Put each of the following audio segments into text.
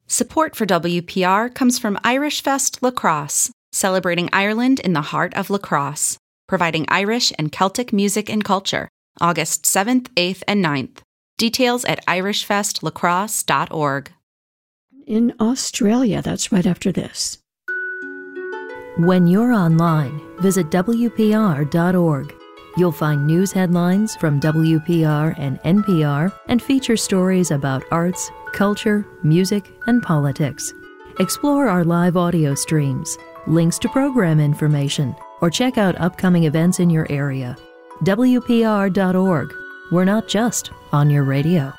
Support for WPR comes from Irish Fest Lacrosse, celebrating Ireland in the heart of lacrosse, providing Irish and Celtic music and culture, August 7th, 8th, and 9th. Details at irishfestlacrosse.org. In Australia, that's right after this. When you're online, visit WPR.org. You'll find news headlines from WPR and NPR and feature stories about arts, culture, music, and politics. Explore our live audio streams, links to program information, or check out upcoming events in your area. WPR.org. We're not just on your radio.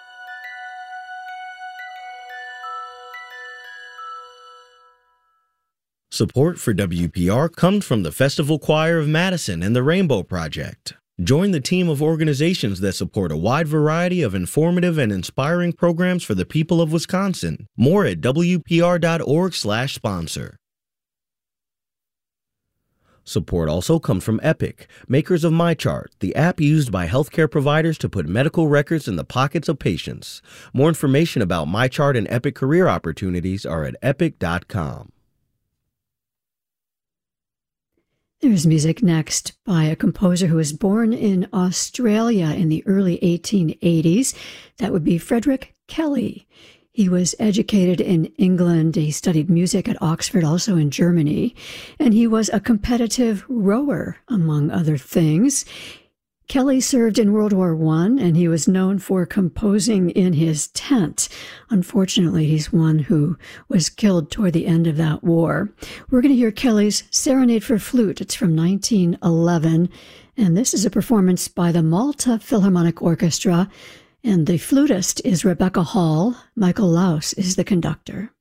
Support for WPR comes from the Festival Choir of Madison and the Rainbow Project. Join the team of organizations that support a wide variety of informative and inspiring programs for the people of Wisconsin. More at WPR.org/sponsor. Support also comes from Epic, makers of MyChart, the app used by healthcare providers to put medical records in the pockets of patients. More information about MyChart and Epic career opportunities are at epic.com. There's music next by a composer who was born in Australia in the early 1880s. That would be Frederick Kelly. He was educated in England. He studied music at Oxford, also in Germany. And he was a competitive rower, among other things. Kelly served in World War I, and he was known for composing in his tent. Unfortunately, he's one who was killed toward the end of that war. We're going to hear Kelly's Serenade for Flute. It's from 1911, and this is a performance by the Malta Philharmonic Orchestra, and the flutist is Rebecca Hall. Michael Laus is the conductor.